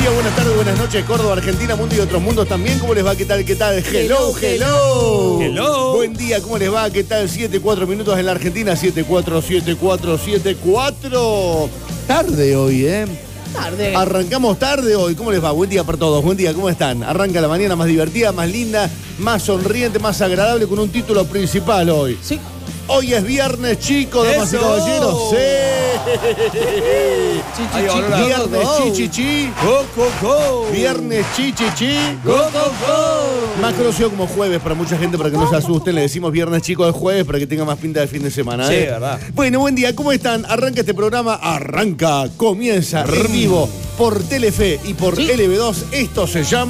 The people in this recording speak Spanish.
Buenas tardes, buenas noches, Córdoba, Argentina, mundo y otros mundos también. ¿Cómo les va? ¿Qué tal? ¿Qué tal? Hello, hello. Hello. Buen día, ¿cómo les va? ¿Qué tal? 7-4 minutos en la Argentina. 7-4. Tarde hoy, ¿eh? Tarde. Arrancamos tarde hoy. ¿Cómo les va? Buen día para todos. Buen día, ¿cómo están? Arranca la mañana más divertida, más linda, más sonriente, más agradable con un título principal hoy. Sí. Hoy es viernes, chicos, damas y ¡Eso! caballeros. ¡Sí! Ahí va, hola. Viernes chichichi. Go, go, go. Viernes chichichi. Go, go, go. Más conocido como jueves para mucha gente, para que no se asusten. Le decimos viernes chico de jueves para que tenga más pinta de fin de semana. Sí, verdad. Bueno, buen día, ¿cómo están? Arranca este programa, comienza en vivo por Telefe y por Sí. LB2. Esto se llama